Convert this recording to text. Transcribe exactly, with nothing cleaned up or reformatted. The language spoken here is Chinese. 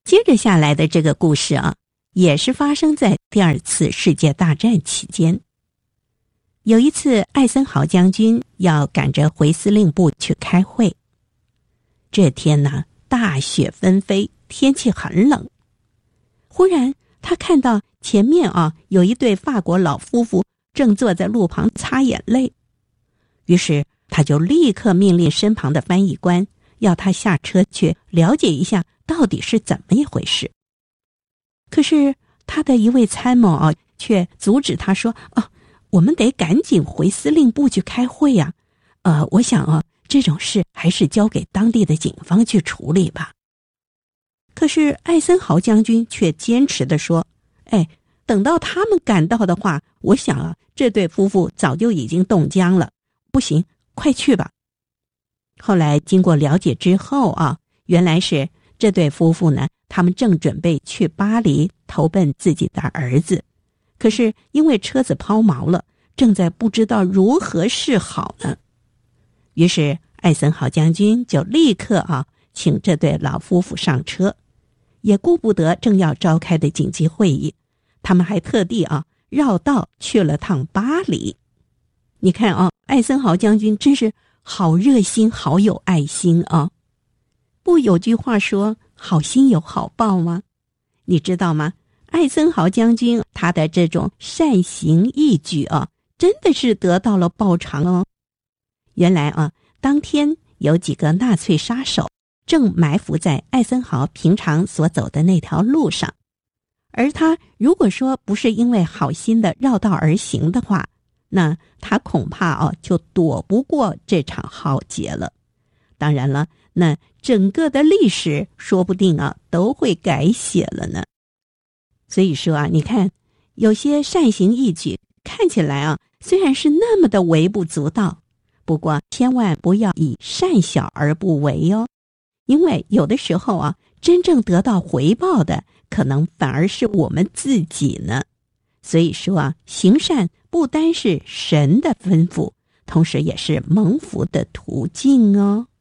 接着下来的这个故事啊，也是发生在第二次世界大战期间。有一次，艾森豪将军要赶着回司令部去开会。这天呢，大雪纷飞，天气很冷。忽然，他看到前面啊有一对法国老夫妇正坐在路旁擦眼泪，于是他就立刻命令身旁的翻译官，要他下车去了解一下到底是怎么一回事。可是他的一位参谋啊，却阻止他说：“哦，我们得赶紧回司令部去开会呀、啊。呃，我想啊，这种事还是交给当地的警方去处理吧。”可是艾森豪将军却坚持地说：“哎，等到他们赶到的话，我想啊，这对夫妇早就已经冻僵了。不行，快去吧。”后来经过了解之后啊，原来是这对夫妇呢，他们正准备去巴黎投奔自己的儿子，可是因为车子抛锚了，正在不知道如何是好呢。于是艾森豪将军就立刻啊，请这对老夫妇上车，也顾不得正要召开的紧急会议，他们还特地啊绕道去了趟巴黎。你看啊，艾森豪将军真是好热心，好有爱心啊！不有句话说好心有好报吗？你知道吗？艾森豪将军他的这种善行义举啊，真的是得到了报偿哦。原来啊，当天有几个纳粹杀手正埋伏在艾森豪平常所走的那条路上，而他如果说不是因为好心的绕道而行的话，那他恐怕哦就躲不过这场浩劫了。当然了，那整个的历史说不定啊都会改写了呢。所以说啊，你看有些善行义举看起来啊虽然是那么的微不足道，不过千万不要以善小而不为哦。因为有的时候啊，真正得到回报的可能反而是我们自己呢。所以说啊，行善不单是神的吩咐，同时也是蒙福的途径哦。